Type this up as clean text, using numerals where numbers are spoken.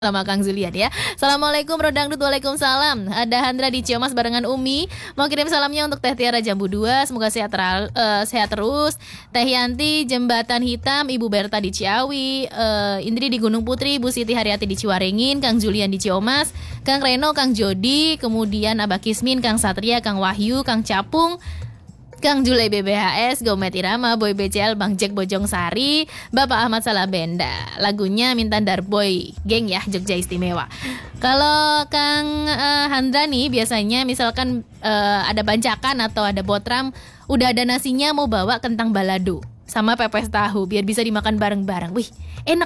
Sama Kang Zulian ya. Assalamualaikum Rodangdut, waalaikumsalam. Ada Handra di Ciamas barengan Umi. Mau kirim salamnya untuk Teh Tiara Jambu 2. Semoga sehat terus. Teh Yanti Jembatan Hitam, Ibu Berta di Ciawi, Indri di Gunung Putri, Bu Siti Haryati di Ciwaringin, Kang Julian di Ciamas, Kang Reno, Kang Jody, kemudian Abah Kismin, Kang Satria, Kang Wahyu, Kang Capung, Kang Julai BBHS, Gomet Irama, Boy BCL, Bang Jack Bojong Sari, Bapak Ahmad Salabenda. Lagunya Minta Darboy, geng ya, Jogja Istimewa. Kalau Kang Handra nih biasanya misalkan ada bancakan atau ada botram, udah ada nasinya, mau bawa kentang balado sama pepes tahu biar bisa dimakan bareng-bareng. Wih, enak